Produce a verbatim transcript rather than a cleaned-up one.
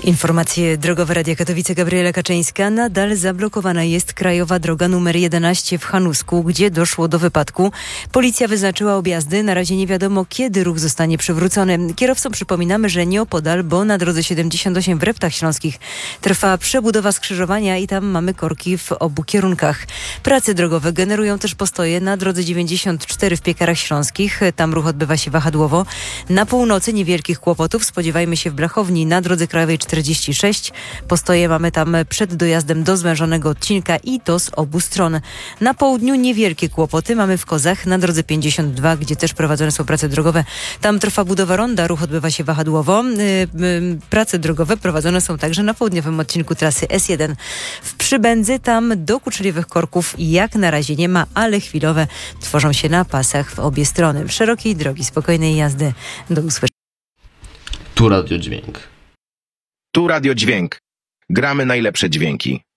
Informacje drogowe Radia Katowice, Gabriela Kaczyńska. Nadal zablokowana jest krajowa droga numer jedenaście w Hanusku, gdzie doszło do wypadku. Policja wyznaczyła objazdy. Na razie nie wiadomo, kiedy ruch zostanie przywrócony. Kierowcom przypominamy, że nieopodal, bo na drodze siedemdziesiąt osiem w Reptach Śląskich trwa przebudowa skrzyżowania i tam mamy korki w obu kierunkach. Prace drogowe generują też postoje na drodze dziewięćdziesiąt cztery w Piekarach Śląskich. Tam ruch odbywa się wahadłowo. Na północy niewielkich kłopotów spodziewajmy się w Blachowni na drodze krajowej czterdzieści sześć. Postoje mamy tam przed dojazdem do zwężonego odcinka i to z obu stron. Na południu niewielkie kłopoty mamy w Kozach na drodze pięćdziesiąt dwa, gdzie też prowadzone są prace drogowe. Tam trwa budowa ronda, ruch odbywa się wahadłowo. Prace drogowe prowadzone są także na południowym odcinku trasy S jeden. W Przybędzy tam dokuczliwych korków jak na razie nie ma, ale chwilowe tworzą się na pasach w obie strony. Szerokiej drogi, spokojnej jazdy. Do usłyszenia. Tu Radio Dźwięk. Tu Radio Dźwięk. Gramy najlepsze dźwięki.